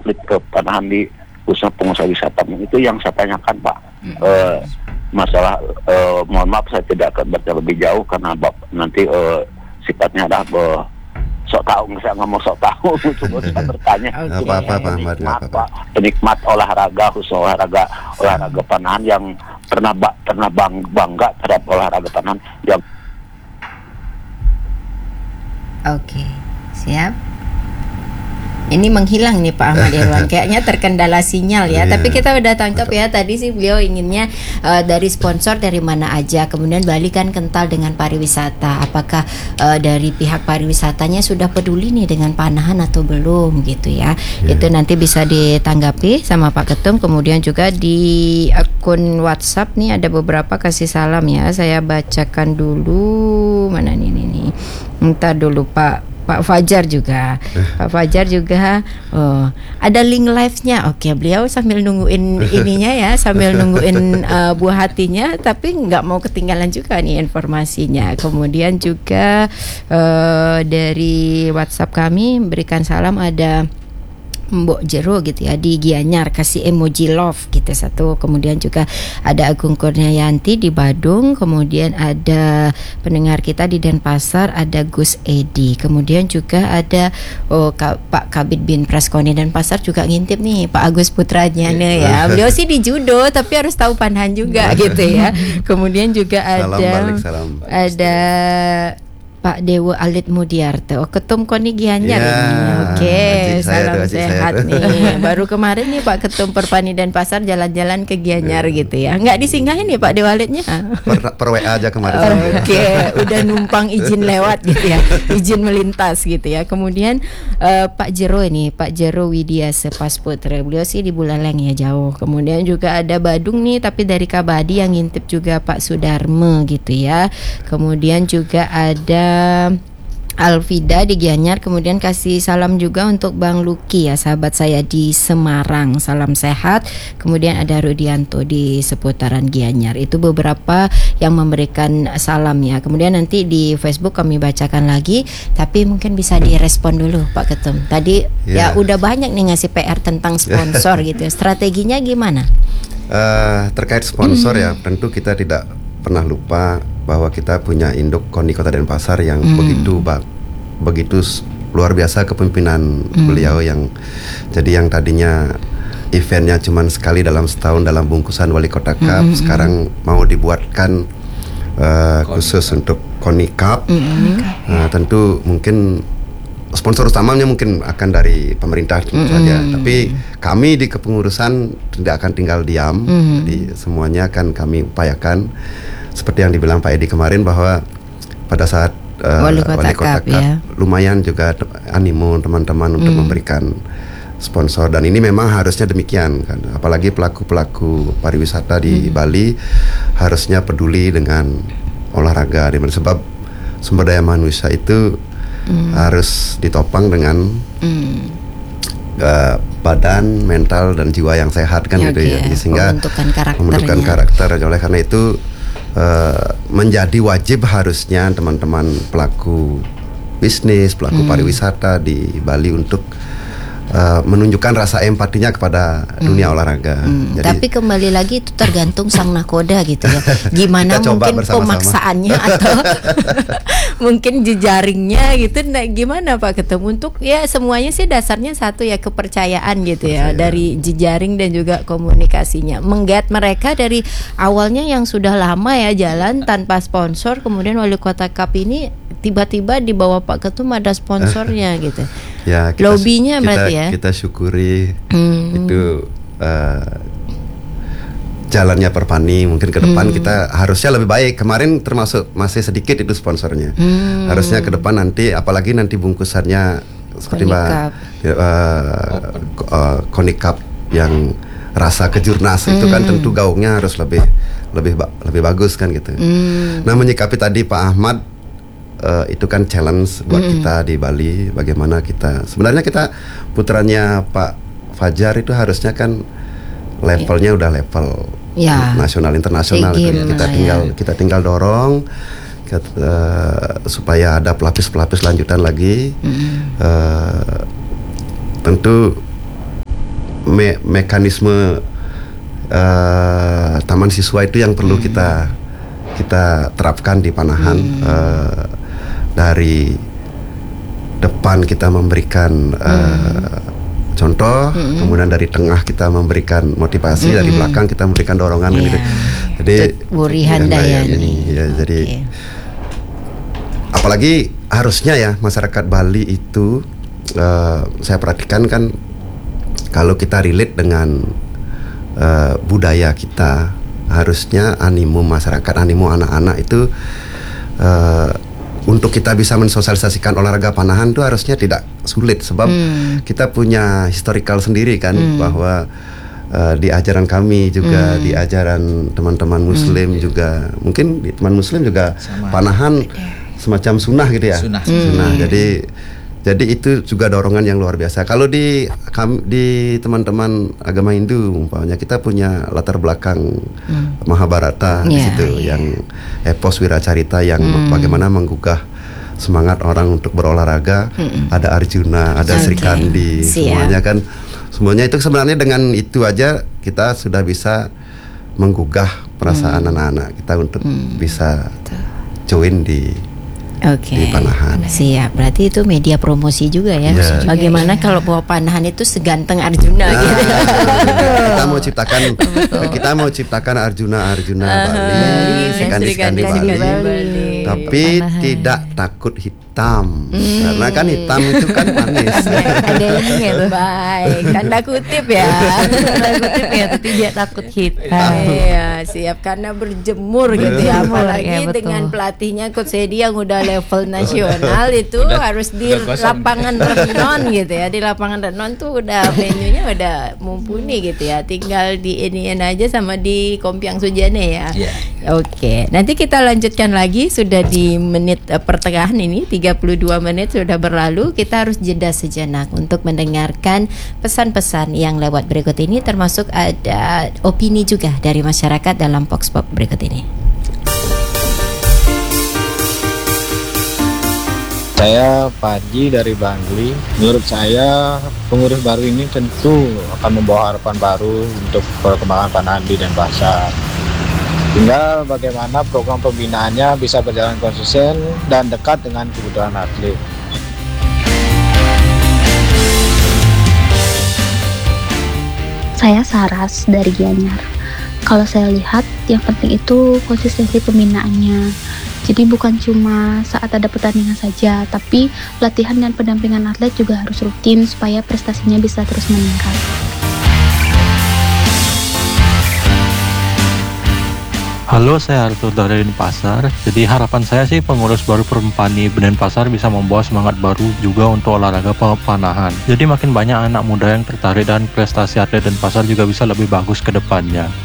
atlet kepanahan di khususnya pengusaha wisata. Itu yang saya tanyakan Pak. Masalah mohon maaf saya tidak akan baca lebih jauh karena nanti sifatnya adalah sok tahu, saya nggak mau sok tahu, cuma saya bertanya. Penikmat olahraga, khusus olahraga panahan yang pernah bangga terhadap olahraga panahan yang. Oke, siap. Ini menghilang nih Pak Ahmad Irwan, kayaknya terkendala sinyal ya. Tapi kita udah tangkap ya, tadi sih beliau inginnya dari sponsor dari mana aja. Kemudian Bali kan kental dengan pariwisata. Apakah dari pihak pariwisatanya sudah peduli nih dengan panahan atau belum gitu ya. Itu nanti bisa ditanggapi sama Pak Ketum. Kemudian juga di akun WhatsApp nih ada beberapa kasih salam ya. Saya bacakan dulu, mana nih. Entar dulu Pak Fajar juga. Pak Fajar juga ada link live-nya. Oke, beliau sambil nungguin ininya ya, sambil nungguin buah hatinya, tapi nggak mau ketinggalan juga nih informasinya. Kemudian juga dari WhatsApp kami berikan salam ada Mbok Jero gitu ya di Gianyar, kasih emoji love gitu satu. Kemudian juga ada Agung Kurniayanti di Badung. Kemudian ada pendengar kita di Denpasar, ada Gus Edi. Kemudian juga ada Pak Kabid bin Praskoni Denpasar juga ngintip nih Pak Agus Putranya nih ya. Beliau sih di judo tapi harus tahu panahan juga gitu ya. Kemudian juga salam. Ada Pak Dewa Alit Mudiarto, Ketum Koni Gianyar ini. Oke, salam sehat nih. Baru kemarin nih Pak Ketum Perpani dan Pasar jalan-jalan ke Gianyar gitu ya. Nggak disinggahin nih Pak Dewa Alitnya? Per WA aja kemarin. Oke, udah numpang izin lewat gitu ya, izin melintas gitu ya. Kemudian Pak Jero ini, Pak Jero Widya Sepasputra, beliau sih di Buleleng ya jauh. Kemudian juga ada Badung nih, tapi dari Kabadi yang ngintip juga Pak Sudarme gitu ya. Kemudian juga ada Alvida di Gianyar. Kemudian kasih salam juga untuk Bang Luki ya, sahabat saya di Semarang, salam sehat. Kemudian ada Rudianto di seputaran Gianyar. Itu beberapa yang memberikan salam ya. Kemudian nanti di Facebook kami bacakan lagi, tapi mungkin bisa direspon dulu Pak Ketum. Tadi ya udah banyak nih ngasih PR tentang sponsor gitu ya. Strateginya gimana? Terkait sponsor ya, tentu kita tidak pernah lupa bahwa kita punya induk KONI Kota Denpasar yang begitu luar biasa kepemimpinan beliau, yang jadi yang tadinya eventnya cuma sekali dalam setahun dalam bungkusan Wali Kota Cup, sekarang mau dibuatkan khusus untuk KONI Cup. Tentu mungkin sponsor utamanya mungkin akan dari pemerintah tentu saja, tapi kami di kepengurusan tidak akan tinggal diam. Jadi semuanya akan kami upayakan seperti yang dibilang Pak Edi kemarin, bahwa pada saat Wali Kota Cup ya, lumayan juga animo teman-teman untuk memberikan sponsor, dan ini memang harusnya demikian kan. Apalagi pelaku-pelaku pariwisata di Bali harusnya peduli dengan olahraga, sebab sumber daya manusia itu harus ditopang dengan badan, mental dan jiwa yang sehat kan gitu ya. Sehingga membentukkan karakter. Oleh karena itu menjadi wajib harusnya teman-teman pelaku bisnis, pelaku pariwisata di Bali untuk menunjukkan rasa empatinya kepada dunia olahraga. Jadi, tapi kembali lagi itu tergantung sang nakoda gitu ya. Gimana mungkin pemaksaannya atau mungkin jejaringnya gitu. Nah, gimana Pak Ketum untuk ya semuanya sih dasarnya satu ya, kepercayaan gitu ya, dari jejaring dan juga komunikasinya. Mengget mereka dari awalnya yang sudah lama ya jalan tanpa sponsor, kemudian Wali Kota Cup ini tiba-tiba di bawah Pak Ketum ada sponsornya gitu. Ya, lobbynya berarti ya. Kita syukuri itu jalannya Perpani. Mungkin ke depan kita harusnya lebih baik. Kemarin termasuk masih sedikit itu sponsornya. Harusnya ke depan nanti, apalagi nanti bungkusannya seperti KONI Cup yang rasa kejurnas itu kan tentu gaungnya harus lebih bagus kan gitu. Nah, menyikapi tadi Pak Ahmad, itu kan challenge buat kita di Bali. Bagaimana sebenarnya kita putranya Pak Fajar itu harusnya kan levelnya udah level nasional internasional. Kita tinggal dorong supaya ada pelapis-pelapis lanjutan lagi. Tentu mekanisme taman siswa itu yang perlu kita terapkan di Panahan. Dari depan kita memberikan contoh, kemudian dari tengah kita memberikan motivasi, dari belakang kita memberikan dorongan. Gitu. Jadi Wuri Handayani. Jadi apalagi harusnya ya masyarakat Bali itu saya perhatikan kan kalau kita relate dengan budaya kita, harusnya animo masyarakat, animo anak-anak itu untuk kita bisa mensosialisasikan olahraga Panahan itu harusnya tidak sulit, sebab kita punya historical sendiri kan, bahwa di ajaran kami juga, di ajaran teman-teman Muslim juga, mungkin di teman Muslim juga Panahan semacam sunnah gitu ya, sunnah. Jadi itu juga dorongan yang luar biasa. Kalau di teman-teman agama Hindu, umpamanya kita punya latar belakang Mahabharata di situ, yang epos wiracarita yang bagaimana menggugah semangat orang untuk berolahraga. Ada Arjuna, ada Sri Kandi, semuanya itu sebenarnya dengan itu aja kita sudah bisa menggugah perasaan anak-anak kita untuk bisa join di Panahan. Siap, berarti itu media promosi juga ya. Bagaimana kalau bawa Panahan itu seganteng Arjuna gitu. Kita mau ciptakan Arjuna Bali, Sri Kandi Bali. Tapi tidak takut hitam. Karena kan hitam itu kan manis. Ada ini baik. Tanda kutip ya. Tapi dia takut hitam. Iya, siap, karena berjemur gitu ya. Apalagi dengan pelatihnya Coach Edi yang udah level nasional itu harus di lapangan Renon gitu ya. Di lapangan Renon tuh udah venue-nya udah mumpuni gitu ya. Tinggal di iniin aja sama di Kompiang Sujane ya. Oke, nanti kita lanjutkan lagi. Sudah di menit pertengahan ini, 32 menit sudah berlalu. Kita harus jeda sejenak untuk mendengarkan pesan-pesan yang lewat berikut ini, termasuk ada opini juga dari masyarakat dalam Vox Pop berikut ini. Saya Paji dari Bangli. Menurut saya pengurus baru ini tentu akan membawa harapan baru untuk perkembangan Panahan di Denpasar. Tinggal bagaimana program pembinaannya bisa berjalan konsisten dan dekat dengan kebutuhan atlet. Saya Saras dari Gianyar. Kalau saya lihat yang penting itu konsistensi pembinaannya. Jadi bukan cuma saat ada pertandingan saja, tapi latihan dan pendampingan atlet juga harus rutin supaya prestasinya bisa terus meningkat. Halo, saya Arthur dari Denpasar. Jadi harapan saya sih pengurus baru Perempani Denpasar bisa membawa semangat baru juga untuk olahraga Panahan. Jadi makin banyak anak muda yang tertarik dan prestasi atlet Denpasar juga bisa lebih bagus ke depannya.